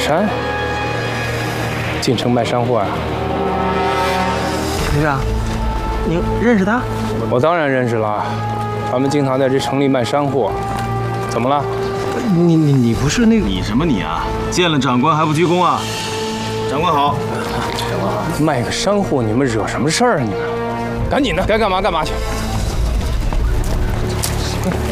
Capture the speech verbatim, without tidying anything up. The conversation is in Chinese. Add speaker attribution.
Speaker 1: 山，进城卖山货啊？
Speaker 2: 队长，您认识他？
Speaker 1: 我当然认识了，他们经常在这城里卖山货。怎么了？
Speaker 2: 你你你不是那个？
Speaker 3: 你什么你啊？见了长官还不鞠躬啊？长官好。
Speaker 1: 卖个山货，你们惹什么事儿啊？你们，赶紧的，该干嘛干嘛去。